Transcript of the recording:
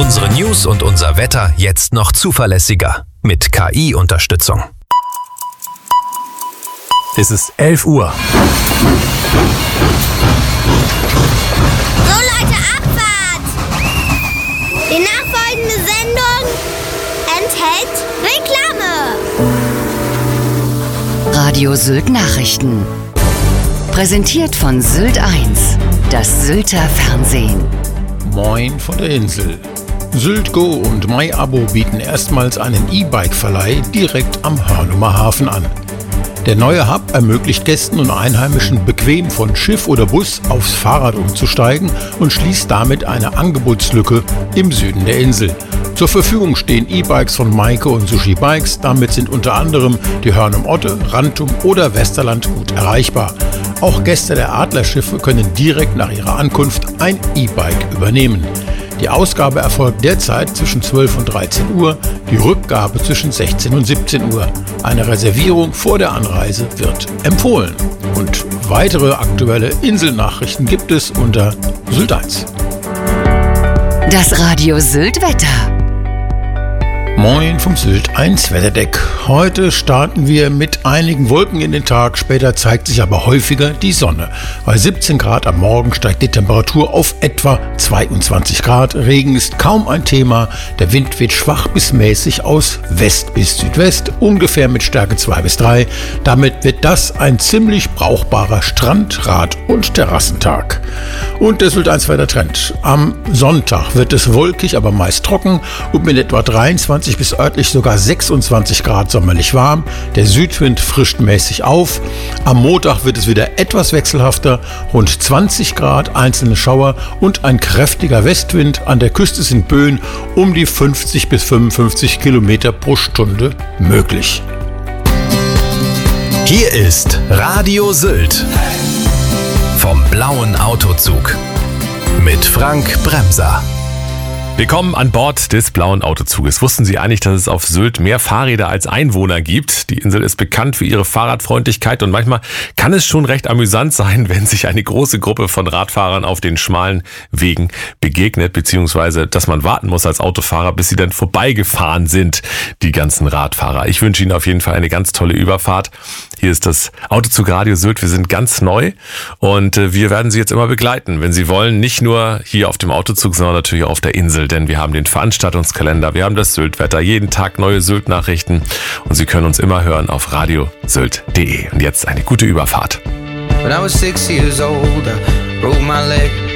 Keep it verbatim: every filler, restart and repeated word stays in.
Unsere News und unser Wetter jetzt noch zuverlässiger mit K I-Unterstützung. Es ist elf Uhr. So Leute, Abfahrt! Die nachfolgende Sendung enthält Reklame. Radio Sylt Nachrichten. Präsentiert von Sylt eins, das Sylter Fernsehen. Moin von der Insel. Sylt-Go und MyAbo bieten erstmals einen E-Bike-Verleih direkt am Hörnumer Hafen an. Der neue Hub ermöglicht Gästen und Einheimischen bequem von Schiff oder Bus aufs Fahrrad umzusteigen und schließt damit eine Angebotslücke im Süden der Insel. Zur Verfügung stehen E-Bikes von Maike und Sushi Bikes. Damit sind unter anderem die Hörnum Otte, Rantum oder Westerland gut erreichbar. Auch Gäste der Adlerschiffe können direkt nach ihrer Ankunft ein E-Bike übernehmen. Die Ausgabe erfolgt derzeit zwischen zwölf und dreizehn Uhr, die Rückgabe zwischen sechzehn und siebzehn Uhr. Eine Reservierung vor der Anreise wird empfohlen. Und weitere aktuelle Inselnachrichten gibt es unter Sylt eins. Das Radio Sylt Wetter. Moin vom Sylt eins Wetterdeck. Heute starten wir mit einigen Wolken in den Tag, später zeigt sich aber häufiger die Sonne. Bei siebzehn Grad am Morgen steigt die Temperatur auf etwa zweiundzwanzig Grad. Regen ist kaum ein Thema, der Wind weht schwach bis mäßig aus West bis Südwest, ungefähr mit Stärke zwei bis drei. Damit wird das ein ziemlich brauchbarer Strand-, Rad- und Terrassentag. Und der Sylt eins Wettertrend. Am Sonntag wird es wolkig, aber meist trocken und mit etwa dreiundzwanzig bis örtlich sogar sechsundzwanzig Grad sommerlich warm. Der Südwind frischt mäßig auf. Am Montag wird es wieder etwas wechselhafter, rund zwanzig Grad, einzelne Schauer und ein kräftiger Westwind. An der Küste sind Böen um die fünfzig bis fünfundfünfzig Kilometer pro Stunde möglich. Hier ist Radio Sylt vom blauen Autozug mit Frank Bremser. Willkommen an Bord des blauen Autozuges. Wussten Sie eigentlich, dass es auf Sylt mehr Fahrräder als Einwohner gibt? Die Insel ist bekannt für ihre Fahrradfreundlichkeit und manchmal kann es schon recht amüsant sein, wenn sich eine große Gruppe von Radfahrern auf den schmalen Wegen begegnet, beziehungsweise dass man warten muss als Autofahrer, bis sie dann vorbeigefahren sind, die ganzen Radfahrer. Ich wünsche Ihnen auf jeden Fall eine ganz tolle Überfahrt. Hier ist das Autozug Radio Sylt. Wir sind ganz neu und wir werden Sie jetzt immer begleiten, wenn Sie wollen. Nicht nur hier auf dem Autozug, sondern natürlich auch auf der Insel. Denn wir haben den Veranstaltungskalender, wir haben das Syltwetter, jeden Tag neue Sylt-Nachrichten und Sie können uns immer hören auf radio sylt punkt de. Und jetzt eine gute Überfahrt. When I was six years old, I broke my leg.